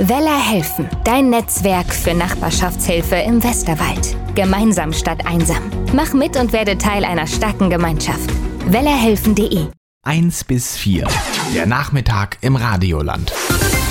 Weller helfen, dein Netzwerk für Nachbarschaftshilfe im Westerwald. Gemeinsam statt einsam. Mach mit und werde Teil einer starken Gemeinschaft. wellerhelfen.de 1 bis 4. Der Nachmittag im Radioland.